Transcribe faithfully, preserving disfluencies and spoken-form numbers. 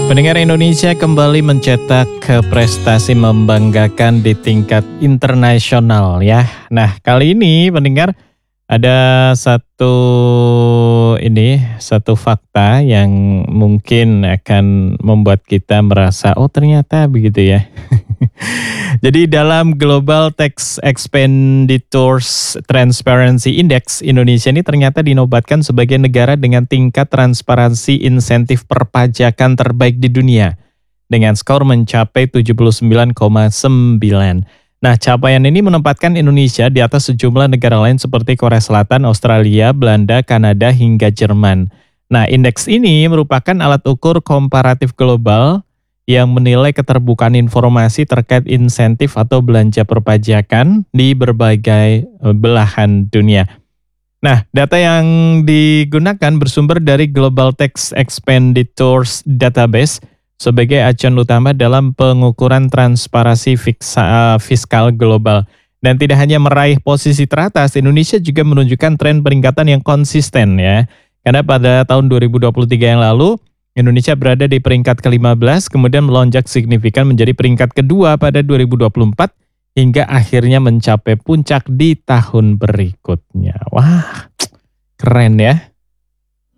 Pendengar Indonesia kembali mencetak ke prestasi membanggakan di tingkat internasional ya. Nah, kali ini pendengar ada satu ini, satu fakta yang mungkin akan membuat kita merasa oh ternyata begitu ya. Jadi dalam Global Tax Expenditures Transparency Index, Indonesia ini ternyata dinobatkan sebagai negara dengan tingkat transparansi insentif perpajakan terbaik di dunia dengan skor mencapai tujuh puluh sembilan koma sembilan. Nah, capaian ini menempatkan Indonesia di atas sejumlah negara lain seperti Korea Selatan, Australia, Belanda, Kanada, hingga Jerman. Nah, indeks ini merupakan alat ukur komparatif global yang menilai keterbukaan informasi terkait insentif atau belanja perpajakan di berbagai belahan dunia. Nah, data yang digunakan bersumber dari Global Tax Expenditures Database sebagai acuan utama dalam pengukuran transparansi fiskal global. Dan tidak hanya meraih posisi teratas, Indonesia juga menunjukkan tren peningkatan yang konsisten ya. Karena pada tahun dua ribu dua puluh tiga yang lalu, Indonesia berada di peringkat kelima belas, kemudian melonjak signifikan menjadi peringkat kedua pada dua ribu dua puluh empat, hingga akhirnya mencapai puncak di tahun berikutnya. Wah, keren ya.